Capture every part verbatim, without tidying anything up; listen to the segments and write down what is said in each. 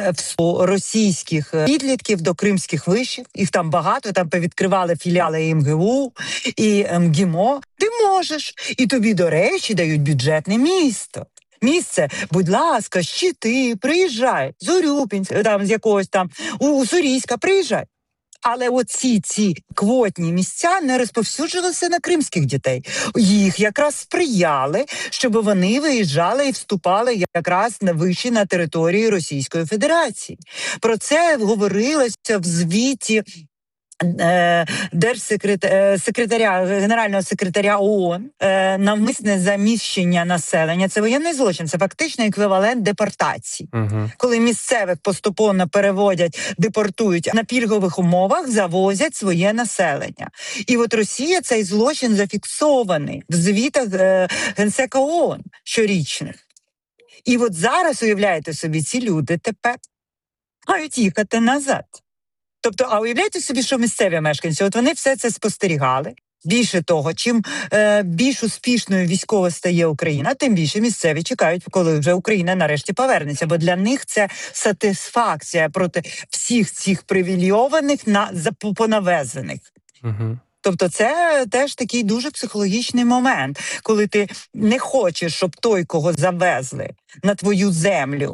російських підлітків до кримських вишів, їх там багато, там повідкривали філіали і МГУ, і МГІМО. Ти можеш, і тобі, до речі, дають бюджетне місто. Місце, будь ласка, Щити, приїжджай, з Урюпінська, там, з якогось там, у Уссурійська, приїжджай. Але оці ці квотні місця не розповсюджувалися на кримських дітей. Їх якраз сприяли, щоб вони виїжджали і вступали якраз на виші на території Російської Федерації. Про це говорилося в звіті держсекретаря, генерального секретаря ООН. Навмисне заміщення населення – це воєнний злочин, це фактично еквівалент депортації. Угу. Коли місцевих поступово переводять, депортують, на пільгових умовах завозять своє населення. І от Росія цей злочин зафіксований в звітах Генсека ООН щорічних. І от зараз, уявляєте собі, ці люди тепер мають їхати назад. Тобто, а уявляєте собі, що місцеві мешканці, от вони все це спостерігали. Більше того, чим е, більш успішною військово стає Україна, тим більше місцеві чекають, коли вже Україна нарешті повернеться. Бо для них це сатисфакція проти всіх цих привілейованих, на, понавезених. Угу. Тобто це теж такий дуже психологічний момент, коли ти не хочеш, щоб той, кого завезли на твою землю,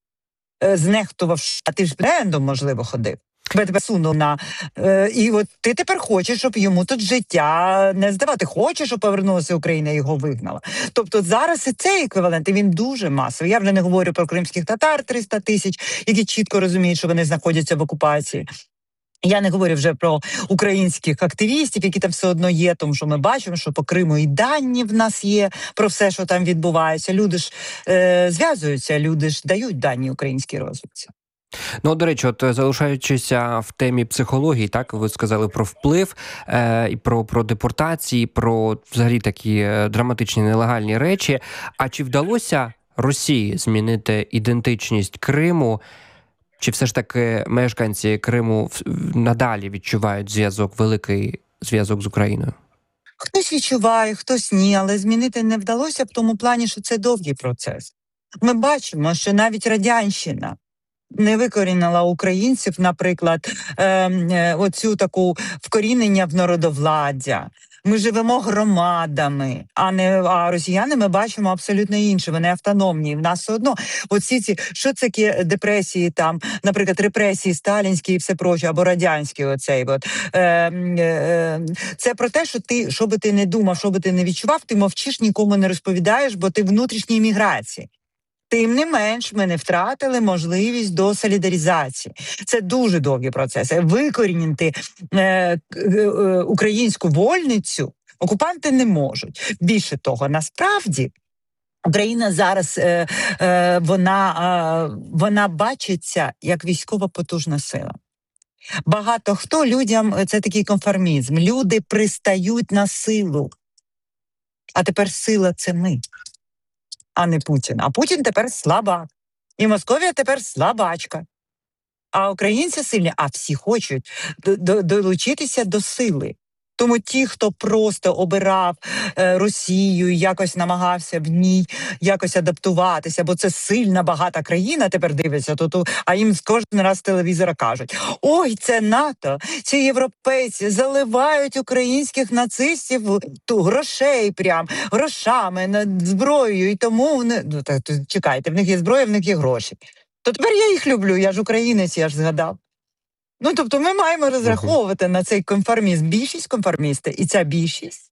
е, знехтував, а ти ж брендом, можливо, ходив. Тебе сунув на... Е, і от ти тепер хочеш, щоб йому тут життя не здавати. Хочеш, щоб повернулася Україна і його вигнала. Тобто зараз і цей еквівалент, і він дуже масовий. Я вже не говорю про кримських татар триста тисяч, які чітко розуміють, що вони знаходяться в окупації. Я не говорю вже про українських активістів, які там все одно є, тому що ми бачимо, що по Криму і дані в нас є про все, що там відбувається. Люди ж е, зв'язуються, люди ж дають дані українській розвідці. Ну, до речі, от залишаючися в темі психології, так, ви сказали про вплив, е, і про, про депортації, про взагалі такі драматичні нелегальні речі. А чи вдалося Росії змінити ідентичність Криму? Чи все ж таки мешканці Криму надалі відчувають зв'язок, великий зв'язок з Україною? Хтось відчуває, хтось ні, але змінити не вдалося в тому плані, що це довгий процес. Ми бачимо, що навіть Радянщина не викорінила українців, наприклад, е, е, оцю таку вкорінення в народовладдя. Ми живемо громадами, а не а росіяни ми бачимо абсолютно інше, вони автономні. В нас все одно оці ці, що це такі депресії там, наприклад, репресії сталінські і все проче, або радянські оцей. От. Е, е, це про те, що ти, що би ти не думав, що би ти не відчував, ти мовчиш, нікому не розповідаєш, бо ти в внутрішній міграції. Тим не менш, ми не втратили можливість до солідаризації. Це дуже довгі процеси. Викорінити е, е, українську вольницю окупанти не можуть. Більше того, насправді, Україна зараз, е, е, вона, е, вона бачиться як військова потужна сила. Багато хто людям, це такий конформізм, люди пристають на силу. А тепер сила – це ми. А не Путін. А Путін тепер слабак. І Московія тепер слабачка. А українці сильні, а всі хочуть долучитися до сили. Тому ті, хто просто обирав е, Росію і якось намагався в ній якось адаптуватися, бо це сильна, багата країна, тепер дивиться, то, то, а їм кожен раз з телевізора кажуть: ой, це НАТО, ці європейці заливають українських нацистів ту, грошей прям, грошами, зброєю, і тому вони... Ну, так, чекайте, в них є зброя, в них є гроші. То тепер я їх люблю, я ж українець, я ж згадав. Ну, тобто ми маємо розраховувати uh-huh. на цей конформізм. Більшість конформісти, і ця більшість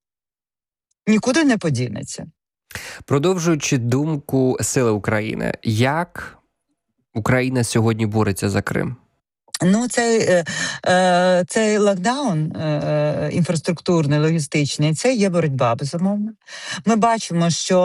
нікуди не подінеться. Продовжуючи думку Сили України, як Україна сьогодні бореться за Крим? Ну, цей, е, е, цей локдаун е, інфраструктурний, логістичний, це є боротьба, безумовно. Ми бачимо, що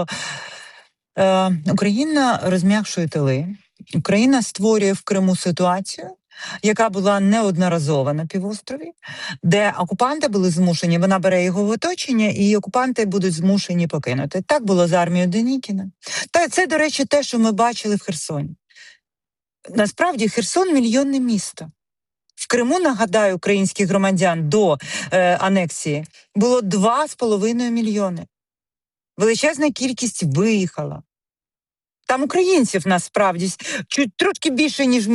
е, Україна розм'якшує тили, Україна створює в Криму ситуацію, яка була неодноразова на півострові, де окупанти були змушені, вона бере його в оточення, і окупанти будуть змушені покинути. Так було з армією Денікіна. Та це, до речі, те, що ми бачили в Херсоні. Насправді, Херсон – мільйонне місто. В Криму, нагадаю, українських громадян до е, анексії було два з половиною мільйони. Величезна кількість виїхала. Там українців, насправді, чуть трошки більше, ніж